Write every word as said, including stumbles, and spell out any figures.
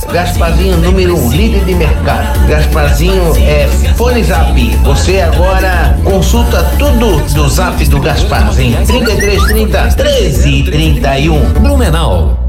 Gasparzinho número um, líder de mercado. Gasparzinho é Fone Zap. Você agora consulta tudo do Zap do Gasparzinho. trinta e três, trinta, treze, trinta e um. Blumenau.